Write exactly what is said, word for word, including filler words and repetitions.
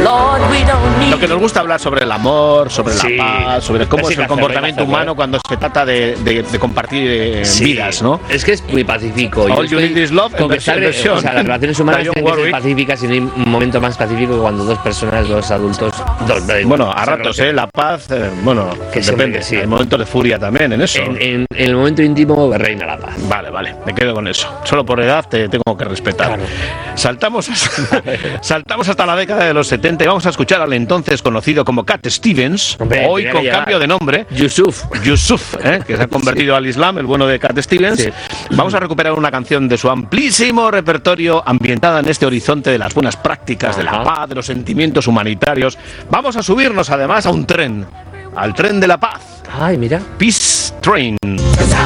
Lo que nos gusta hablar sobre el amor, sobre Sí. la paz, sobre cómo Casi es el que comportamiento hacerlo, humano ¿eh? cuando se trata de, de, de compartir eh, Sí. vidas, ¿no? Es que es muy pacífico. All Yo you estoy need is love, con en que versión- sale- versión o sea, las relaciones humanas Dionne tienen que ser Warwick. pacíficas y no hay un momento más pacífico que cuando dos personas, dos adultos, dos, dos- Bueno, a se ratos, relacionan. ¿eh? La paz, eh, bueno, Que siempre depende. que sí. Hay momentos de furia también en eso. En, en- en el momento íntimo reina la paz. Vale, vale, me quedo con eso. Solo por edad te tengo que respetar. Claro. Saltamos, saltamos hasta la década de los setenta y vamos a escuchar al entonces conocido como Cat Stevens, Hombre, hoy tenía con que llegar. cambio de nombre, Yusuf. Yusuf, ¿eh? que se ha convertido al Islam, el bueno de Cat Stevens. Sí. Vamos a recuperar una canción de su amplísimo repertorio ambientada en este horizonte de las buenas prácticas, de la Ajá. paz, de los sentimientos humanitarios. Vamos a subirnos además a un tren, al tren de la paz, Ay, mira. Peace Train.